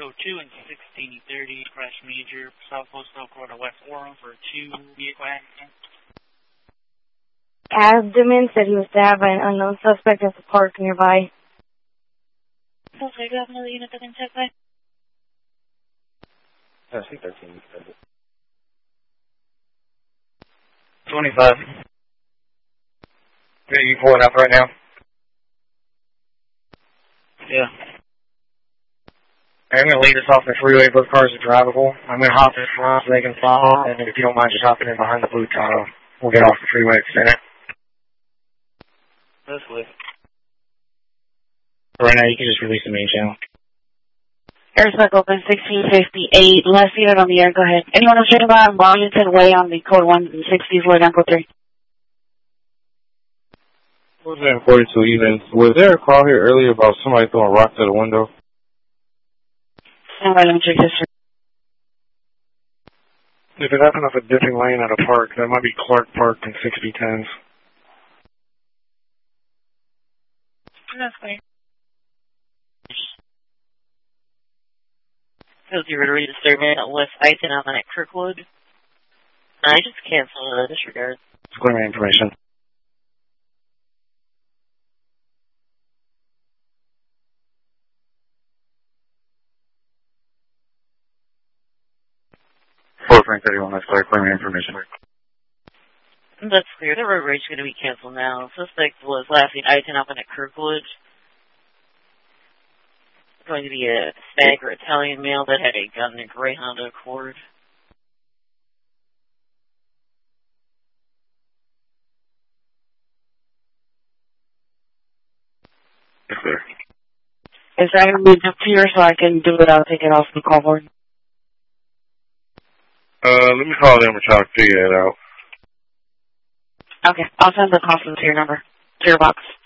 Code 2 and 1630, crash major, Southwest Elk Road to West Orem for 2 vehicle accidents. Abdomen said he was stabbed by an unknown suspect at the park nearby. Okay, do you have another unit that can check by? I think 13. 25. Yeah, you pulling up right now? Yeah. I'm going to lead us off the freeway. Both cars are drivable. I'm going to hop in front so they can follow, and if you don't mind just hopping in behind the blue Tahoe, we'll get off the freeway extended. This way. Right now, you can just release the main channel. Airspec open 1658. Last unit on the air, go ahead. Anyone who's shooting by on Washington Way on the code 160 Floyd on code 3. What was that 42 even? Was there a call here earlier about somebody throwing rocks at a window? Stand by, let me check history. If it happened off a dipping lane at a park, that might be Clark Park in 6010s. That's clear. Because you were to read the survey at West Iton on at Kirkwood. I just canceled the disregard. Clear information. Frank 31, that's clear information. That's clear. The road rage is going to be canceled now. Suspect was last seen Iton up at Kirkwood. Going to be a Hispanic or Italian male that had a gun in a gray Honda Accord. Yes, sir. Is that going to be up here so I can do it? I'll take it off the call board. Let me call them and try to figure that out. Okay, I'll send the costume to your number, to your box.